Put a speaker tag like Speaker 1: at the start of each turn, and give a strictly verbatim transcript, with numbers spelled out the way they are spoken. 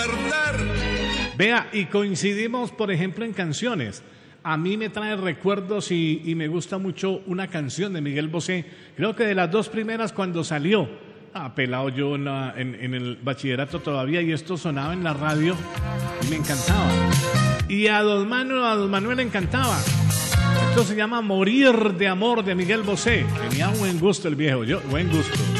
Speaker 1: guardar.
Speaker 2: Vea, y coincidimos, por ejemplo, en canciones. A mí me trae recuerdos y, y me gusta mucho una canción de Miguel Bosé. Creo que de las dos primeras cuando salió. Ah, pelado yo en, la, en, en el bachillerato todavía y esto sonaba en la radio y me encantaba. Y a don Manuel, a don Manuel le encantaba. Esto se llama Morir de Amor de Miguel Bosé. Tenía buen gusto el viejo, yo, buen gusto.